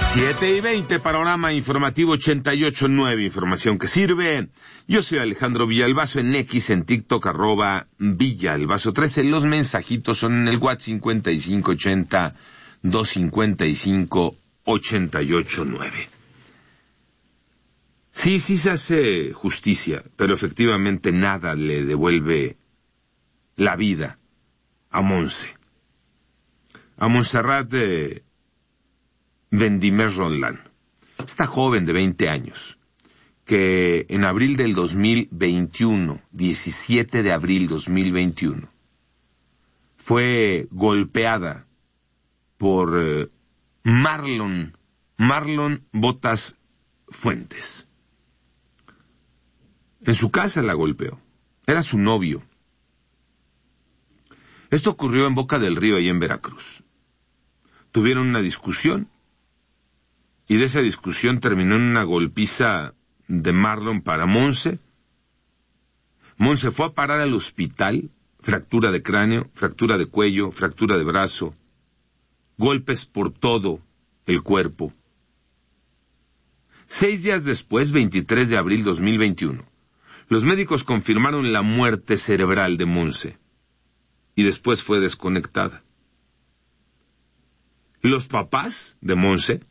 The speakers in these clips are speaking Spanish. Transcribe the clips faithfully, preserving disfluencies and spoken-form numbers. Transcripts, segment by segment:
siete y veinte, Panorama Informativo ochenta y ocho punto nueve, información que sirve. Yo soy Alejandro Villalbazo, en X, en TikTok, arroba Villalbazo trece. Los mensajitos son en el WhatsApp cincuenta y cinco ochenta, doscientos cincuenta y cinco, ochenta y ocho nueve. Sí, sí se hace justicia, pero efectivamente nada le devuelve la vida a Monse. A Montserrat de Vendimer Roldán, esta joven de veinte años, que en abril del dos mil veintiuno, diecisiete de abril dos mil veintiuno, fue golpeada por eh, Marlon, Marlon Botas Fuentes. En su casa la golpeó, era su novio. Esto ocurrió en Boca del Río, ahí en Veracruz. Tuvieron una discusión, y de esa discusión terminó en una golpiza de Marlon para Monse. Monse fue a parar al hospital, fractura de cráneo, fractura de cuello, fractura de brazo, golpes por todo el cuerpo. Seis días después, veintitrés de abril dos mil veintiuno, los médicos confirmaron la muerte cerebral de Monse, y después fue desconectada. Los papás de Monse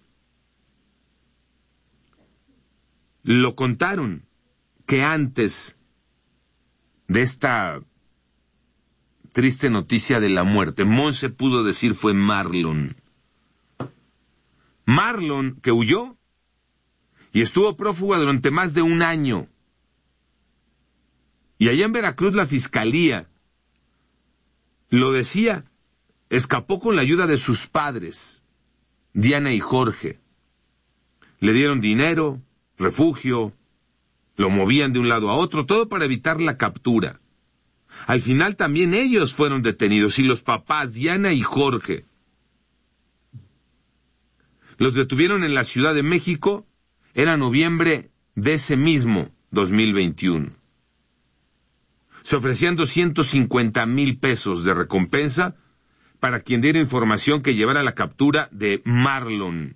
lo contaron, que antes de esta triste noticia de la muerte, Monse pudo decir fue Marlon. Marlon, que huyó y estuvo prófuga durante más de un año. Y allá en Veracruz la fiscalía lo decía, escapó con la ayuda de sus padres, Diana y Jorge. Le dieron dinero, refugio, lo movían de un lado a otro, todo para evitar la captura. Al final también ellos fueron detenidos, y los papás, Diana y Jorge, los detuvieron en la Ciudad de México. Era noviembre de ese mismo dos mil veintiuno. Se ofrecían doscientos cincuenta mil pesos de recompensa para quien diera información que llevara a la captura de Marlon.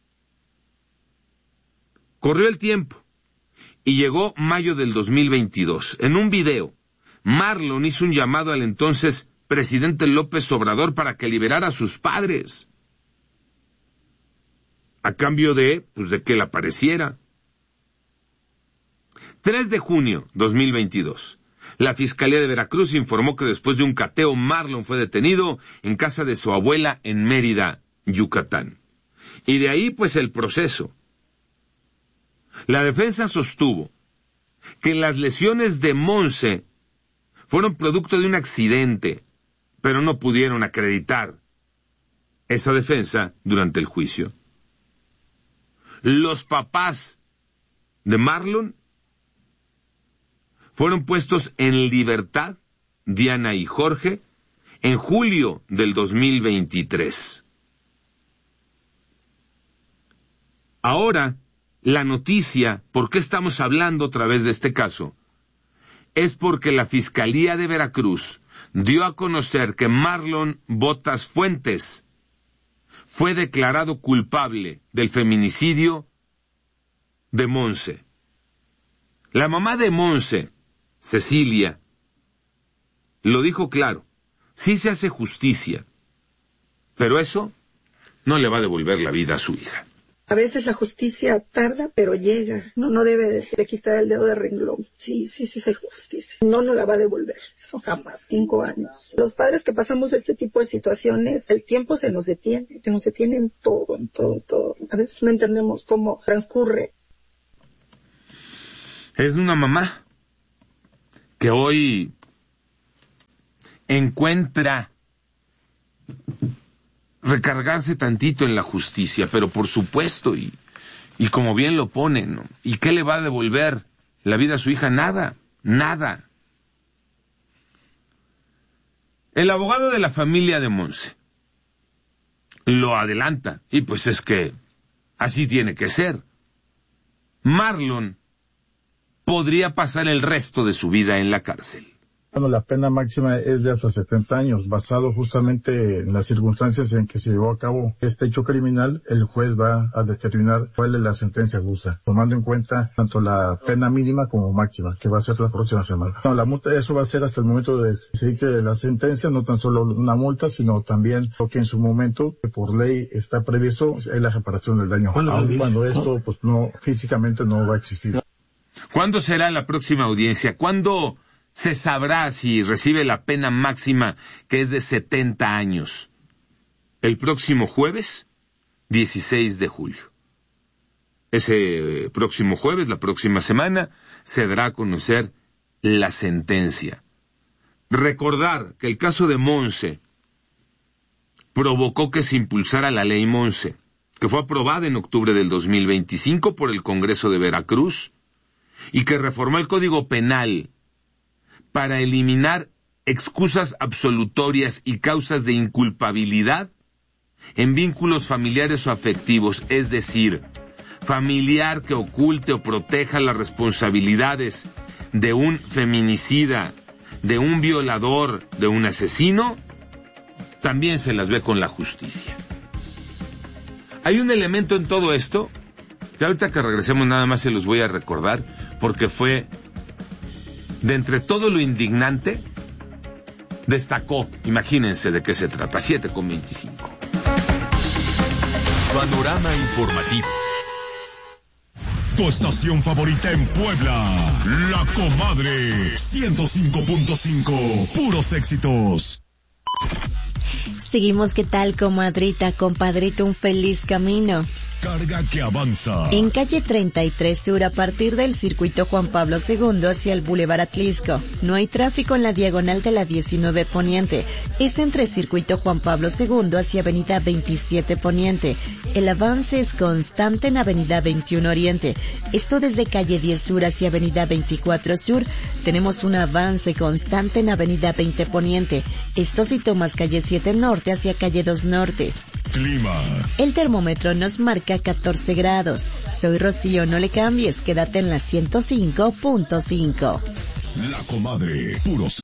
Corrió el tiempo y llegó mayo del dos mil veintidós. En un video, Marlon hizo un llamado al entonces presidente López Obrador para que liberara a sus padres, a cambio de, pues, de que él apareciera. tres de junio dos mil veintidós. La Fiscalía de Veracruz informó que después de un cateo, Marlon fue detenido en casa de su abuela en Mérida, Yucatán. Y de ahí, pues, el proceso. La defensa sostuvo que las lesiones de Monse fueron producto de un accidente, pero no pudieron acreditar esa defensa durante el juicio. Los papás de Marlon fueron puestos en libertad, Diana y Jorge, en julio del dos mil veintitrés. Ahora, la noticia, ¿por qué estamos hablando otra vez de este caso? Es porque la Fiscalía de Veracruz dio a conocer que Marlon Botas Fuentes fue declarado culpable del feminicidio de Monse. La mamá de Monse, Cecilia, lo dijo claro, sí se hace justicia, pero eso no le va a devolver la vida a su hija. A veces la justicia tarda, pero llega. No, no debe de, de quitar el dedo de renglón. Sí, sí, sí, sí, justicia. No nos la va a devolver. Eso jamás. Cinco años. Los padres que pasamos este tipo de situaciones, el tiempo se nos detiene. Se nos detiene en todo, en todo, en todo. A veces no entendemos cómo transcurre. Es una mamá que hoy encuentra recargarse tantito en la justicia, pero por supuesto, y, y como bien lo ponen, ¿no? ¿Y qué le va a devolver la vida a su hija? Nada, nada. El abogado de la familia de Monse lo adelanta, y pues es que así tiene que ser. Marlon podría pasar el resto de su vida en la cárcel. Bueno, la pena máxima es de hasta setenta años, basado justamente en las circunstancias en que se llevó a cabo este hecho criminal. El juez va a determinar cuál es la sentencia justa, tomando en cuenta tanto la pena mínima como máxima, que va a ser la próxima semana. No, la multa, eso va a ser hasta el momento de decidir que la sentencia, no tan solo una multa, sino también lo que en su momento, que por ley está previsto, es la reparación del daño. Aun cuando esto, pues no, físicamente no va a existir. ¿Cuándo será la próxima audiencia? ¿Cuándo se sabrá si recibe la pena máxima, que es de setenta años? El próximo jueves, dieciséis de julio. Ese próximo jueves, la próxima semana, se dará a conocer la sentencia. Recordar que el caso de Monse provocó que se impulsara la ley Monse, que fue aprobada en octubre del dos mil veinticinco por el Congreso de Veracruz y que reformó el Código Penal para eliminar excusas absolutorias y causas de inculpabilidad en vínculos familiares o afectivos, es decir, familiar que oculte o proteja las responsabilidades de un feminicida, de un violador, de un asesino, también se las ve con la justicia. Hay un elemento en todo esto que ahorita que regresemos nada más se los voy a recordar, porque fue de entre todo lo indignante, destacó, imagínense de qué se trata, siete con veinticinco. Panorama informativo. Tu estación favorita en Puebla, La Comadre, ciento cinco punto cinco, puros éxitos. Seguimos, ¿qué tal, comadrita, compadrito? Un feliz camino. Carga que avanza. En calle treinta y tres Sur, a partir del circuito Juan Pablo segundo hacia el Boulevard Atlisco. No hay tráfico en la diagonal de la diecinueve Poniente. Es entre circuito Juan Pablo segundo hacia avenida veintisiete Poniente. El avance es constante en avenida veintiuno Oriente. Esto desde calle diez Sur hacia avenida veinticuatro Sur. Tenemos un avance constante en avenida veinte Poniente. Esto si tomas calle siete Norte hacia calle dos Norte. Clima. El termómetro nos marca catorce grados. Soy Rocío, no le cambies, quédate en la ciento cinco punto cinco. La Comadre, puros